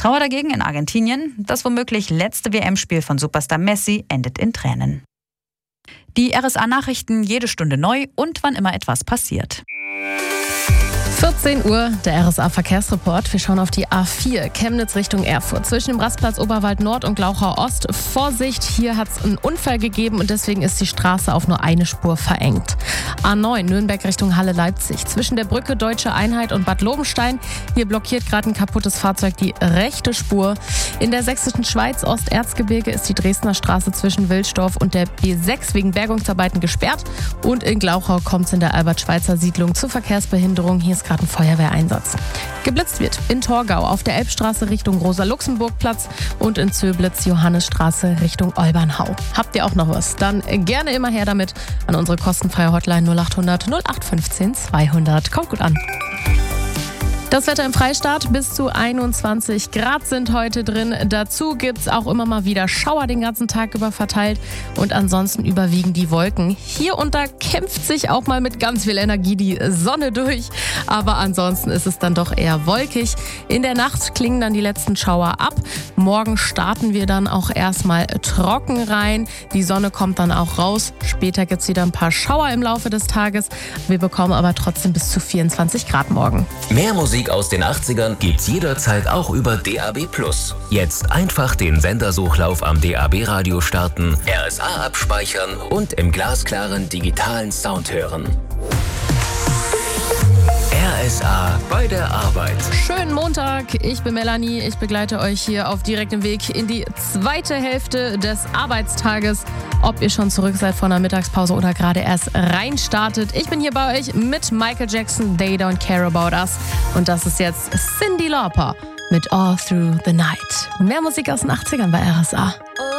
Trauer dagegen in Argentinien. Das womöglich letzte WM-Spiel von Superstar Messi endet in Tränen. Die RSA-Nachrichten jede Stunde neu und wann immer etwas passiert. 14 Uhr, der RSA-Verkehrsreport. Wir schauen auf die A4, Chemnitz Richtung Erfurt. Zwischen dem Rastplatz Oberwald Nord und Glauchau Ost. Vorsicht, hier hat es einen Unfall gegeben und deswegen ist die Straße auf nur eine Spur verengt. A9, Nürnberg Richtung Halle-Leipzig. Zwischen der Brücke Deutsche Einheit und Bad Lobenstein. Hier blockiert gerade ein kaputtes Fahrzeug die rechte Spur. In der sächsischen Schweiz, Osterzgebirge, ist die Dresdner Straße zwischen Wilsdorf und der B6 wegen Bergungsarbeiten gesperrt. Und in Glauchau kommt es in der Albert-Schweitzer-Siedlung zu Verkehrsbehinderung. Hier ist gerade ein Feuerwehreinsatz. Geblitzt wird in Torgau auf der Elbstraße Richtung Rosa-Luxemburg-Platz und in Zöblitz Johannesstraße Richtung Olbernhau. Habt ihr auch noch was? Dann gerne immer her damit an unsere kostenfreie Hotline 0800 0815 200. Kommt gut an. Das Wetter im Freistaat, bis zu 21 Grad sind heute drin. Dazu gibt's auch immer mal wieder Schauer den ganzen Tag über verteilt und ansonsten überwiegen die Wolken. Hier und da kämpft sich auch mal mit ganz viel Energie die Sonne durch, aber ansonsten ist es dann doch eher wolkig. In der Nacht klingen dann die letzten Schauer ab. Morgen starten wir dann auch erstmal trocken rein. Die Sonne kommt dann auch raus. Später gibt's wieder ein paar Schauer im Laufe des Tages. Wir bekommen aber trotzdem bis zu 24 Grad morgen. Mehr Musik aus den 80ern gibt's jederzeit auch über DAB+. Jetzt einfach den Sendersuchlauf am DAB-Radio starten, RSA abspeichern und im glasklaren digitalen Sound hören. RSA bei der Arbeit. Schönen Montag, ich bin Melanie. Ich begleite euch hier auf direktem Weg in die zweite Hälfte des Arbeitstages. Ob ihr schon zurück seid von der Mittagspause oder gerade erst reinstartet. Ich bin hier bei euch mit Michael Jackson, They Don't Care About Us. Und das ist jetzt Cyndi Lauper mit All Through the Night. Mehr Musik aus den 80ern bei RSA.